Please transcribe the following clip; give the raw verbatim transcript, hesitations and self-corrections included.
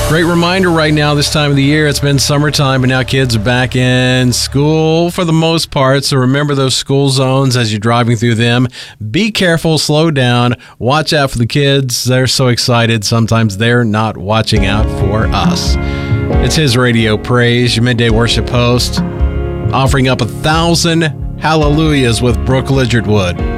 Great reminder right now, this time of the year, it's been summertime, but now kids are back in school for the most part. So remember those school zones as you're driving through them. Be careful, slow down, watch out for the kids. They're so excited. Sometimes they're not watching out for us. It's His Radio Praise, your midday worship host, offering up a thousand hallelujahs with Brooke Lizardwood.